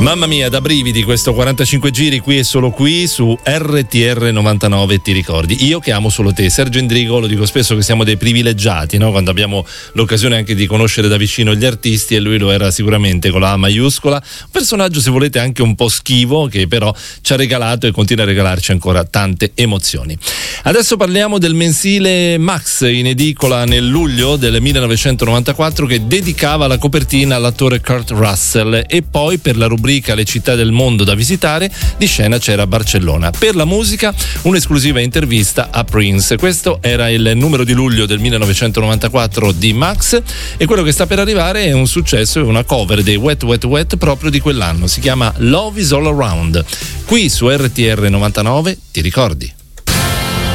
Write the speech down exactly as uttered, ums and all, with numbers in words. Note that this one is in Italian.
Mamma mia, da brividi questo quarantacinque giri qui e solo qui su R T R novantanove, ti ricordi? Io che amo solo te. Sergio Endrigo, lo dico spesso che siamo dei privilegiati, no? Quando abbiamo l'occasione anche di conoscere da vicino gli artisti, e lui lo era sicuramente con la A maiuscola. Un personaggio, se volete, anche un po' schivo, che però ci ha regalato e continua a regalarci ancora tante emozioni. Adesso parliamo del mensile Max, in edicola nel luglio del millenovecentonovantaquattro, che dedicava la copertina all'attore Kurt Russell, e poi per la rubrica Le città del mondo da visitare di scena c'era Barcellona. Per la musica un'esclusiva intervista a Prince. Questo era il numero di luglio del millenovecentonovantaquattro di Max, e quello che sta per arrivare è un successo, è una cover dei Wet Wet Wet proprio di quell'anno. Si chiama Love is All Around. Qui su R T R novantanove, ti ricordi?